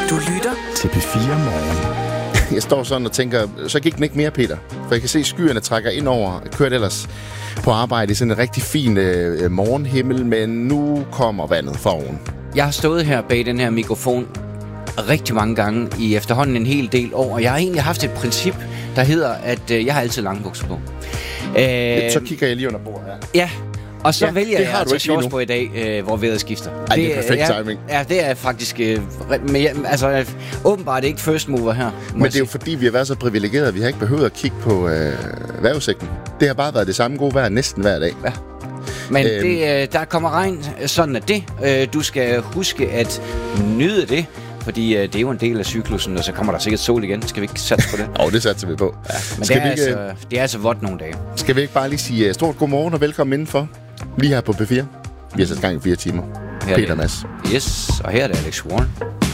Du lytter til P4 Morgen. Jeg står sådan og tænker, så gik den ikke mere, Peter. For jeg kan se, skyerne trækker ind over. Jeg kørte ellers på arbejde i sådan en rigtig fin morgenhimmel, men nu kommer vandet fra oven. Jeg har stået her bag den her mikrofon rigtig mange gange i efterhånden en hel del år, og jeg har egentlig haft et princip, der hedder, at jeg har altid lange bukser på. Så kigger jeg lige under bordet her. Ja, og så vælger jeg altså shorts på i dag, hvor vejret skifter. Ej, det er perfekt timing. Ja, det er faktisk åbenbart ikke first mover her. Men det er jo fordi, vi har været så privilegerede, at vi har ikke behøvet at kigge på vejrudsigten. Det har bare været det samme gode vejr næsten hver dag. Ja. Men der kommer regn, sådan er det. Du skal huske at nyde det, fordi det er jo en del af cyklusen, og så kommer der sikkert sol igen. Skal vi ikke satse på det? Jo, det satser vi på. Ja, men det er altså vådt nogle dage. Skal vi ikke bare lige sige stort godmorgen og velkommen indenfor? Lige her på P4. Vi har sat gang i 4 timer. Her Peter Mads. Yes, og her er det Alex Warren.